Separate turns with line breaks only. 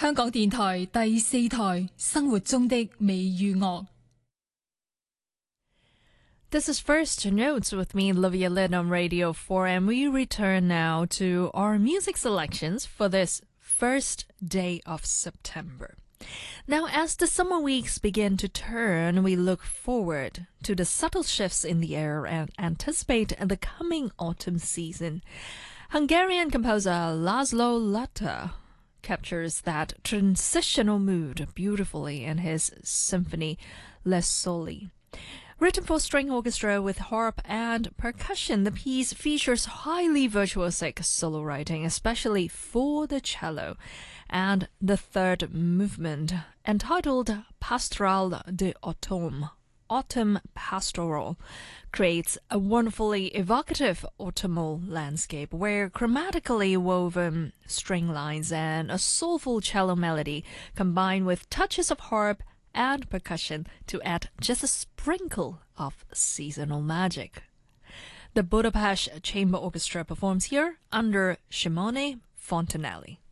香港電台第四台生活中的美與樂。
This is First Notes with me, Olivia Lin on Radio 4, and we return now to our music selections for this first day of September. Now, as the summer weeks begin to turn, we look forward to the subtle shifts in the air and anticipate the coming autumn season. Hungarian composer Laszlo Latta captures that transitional mood beautifully in his symphony Les Soli. Written for string orchestra with harp and percussion, the piece features highly virtuosic solo writing, especially for the cello, and the third movement, entitled Pastoral de Automne, Autumn Pastoral, creates a wonderfully evocative autumnal landscape where chromatically woven string lines and a soulful cello melody combine with touches of harp and percussion to add just a sprinkle of seasonal magic. The Budapest Chamber Orchestra performs here under Simone Fontanelli.